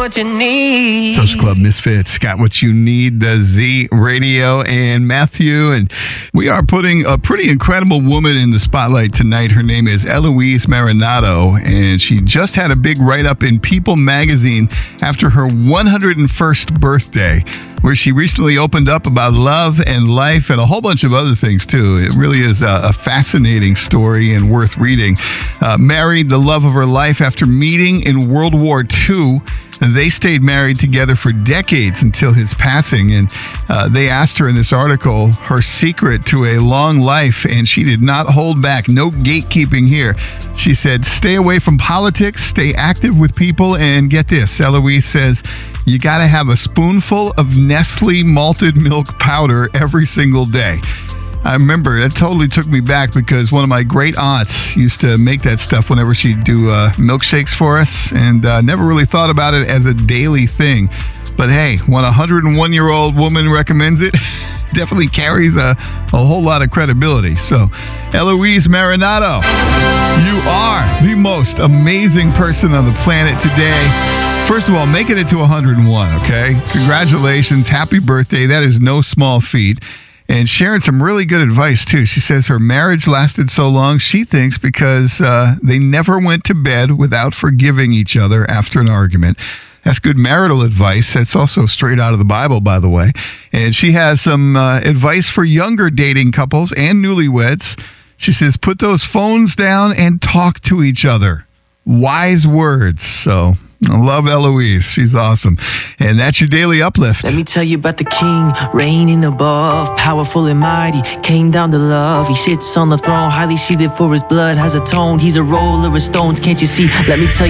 what you need. Social Club Misfits got what you need, the Z Radio and Matthew. And we are putting a pretty incredible woman in the spotlight tonight. Her name is Eloise Marinato, and she just had a big write-up in People magazine after her 101st birthday, where she recently opened up about love and life and a whole bunch of other things, too. It really is a fascinating story and worth reading. Married the love of her life after meeting in World War II. And they stayed married together for decades until his passing. And they asked her in this article her secret to a long life, and she did not hold back. No gatekeeping here. She said, stay away from politics, stay active with people, and get this. Eloise says, you got to have a spoonful of Nestle malted milk powder every single day. I remember it totally took me back because one of my great aunts used to make that stuff whenever she'd do milkshakes for us, and never really thought about it as a daily thing. But hey, when a 101-year-old woman recommends it, definitely carries a whole lot of credibility. So, Eloise Marinato, you are the most amazing person on the planet today. First of all, making it to 101, okay? Congratulations. Happy birthday. That is no small feat. And sharing some really good advice, too. She says her marriage lasted so long, she thinks, because they never went to bed without forgiving each other after an argument. That's good marital advice. That's also straight out of the Bible, by the way. And she has some advice for younger dating couples and newlyweds. She says, put those phones down and talk to each other. Wise words. So I love Eloise. She's awesome. And that's your daily uplift. Let me tell you about the king, reigning above, powerful and mighty, came down to love. He sits on the throne, highly seated for his blood, has atoned. He's a roller of stones, can't you see? Let me tell you